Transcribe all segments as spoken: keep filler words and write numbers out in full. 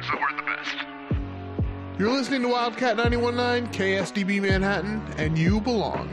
so we're the best. You're listening to Wildcat ninety-one point nine, K S D B Manhattan, and you belong.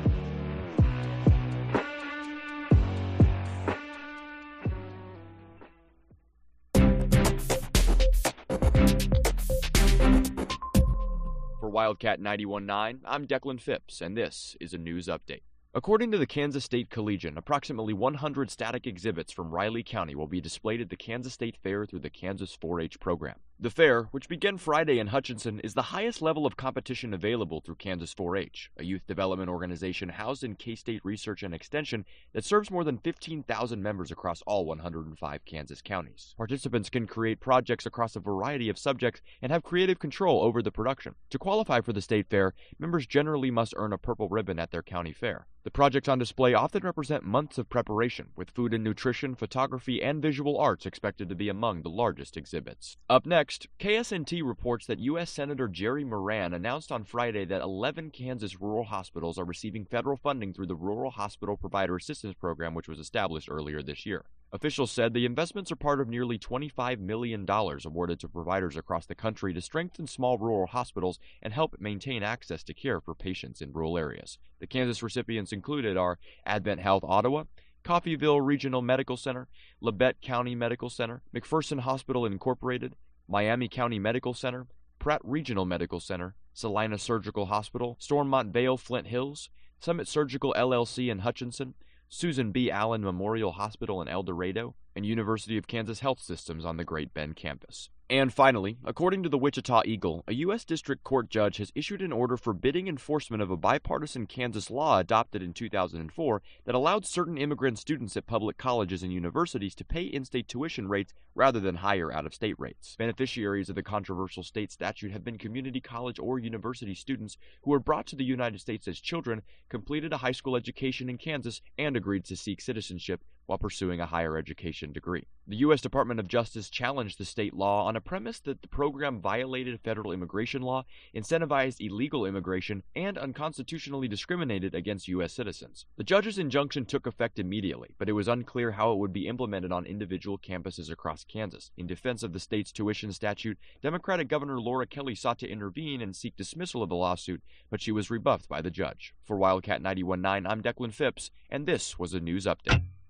For Wildcat ninety-one point nine, I'm Declan Phipps, and this is a news update. According to the Kansas State Collegian, approximately one hundred static exhibits from Riley County will be displayed at the Kansas State Fair through the Kansas four H program. The fair, which began Friday in Hutchinson, is the highest level of competition available through Kansas four H, a youth development organization housed in K-State Research and Extension that serves more than fifteen thousand members across all one hundred five Kansas counties. Participants can create projects across a variety of subjects and have creative control over the production. To qualify for the state fair, members generally must earn a purple ribbon at their county fair. The projects on display often represent months of preparation, with food and nutrition, photography, and visual arts expected to be among the largest exhibits. Up next, K S N T reports that U S Senator Jerry Moran announced on Friday that eleven Kansas rural hospitals are receiving federal funding through the Rural Hospital Provider Assistance Program, which was established earlier this year. Officials said the investments are part of nearly twenty-five million dollars awarded to providers across the country to strengthen small rural hospitals and help maintain access to care for patients in rural areas. The Kansas recipients included are Advent Health Ottawa, Coffeyville Regional Medical Center, Labette County Medical Center, McPherson Hospital Incorporated, Miami County Medical Center, Pratt Regional Medical Center, Salina Surgical Hospital, Stormont Vale Flint Hills, Summit Surgical L L C in Hutchinson, Susan B. Allen Memorial Hospital in El Dorado, and University of Kansas Health Systems on the Great Bend campus. And finally, according to the Wichita Eagle, a U S District Court judge has issued an order forbidding enforcement of a bipartisan Kansas law adopted in two thousand four that allowed certain immigrant students at public colleges and universities to pay in-state tuition rates rather than higher out-of-state rates. Beneficiaries of the controversial state statute have been community college or university students who were brought to the United States as children, completed a high school education in Kansas, and agreed to seek citizenship while pursuing a higher education degree. The U S Department of Justice challenged the state law on a premise that the program violated federal immigration law, incentivized illegal immigration, and unconstitutionally discriminated against U S citizens. The judge's injunction took effect immediately, but it was unclear how it would be implemented on individual campuses across Kansas. In defense of the state's tuition statute, Democratic Governor Laura Kelly sought to intervene and seek dismissal of the lawsuit, but she was rebuffed by the judge. For Wildcat ninety-one point nine, I'm Declan Phipps, and this was a news update.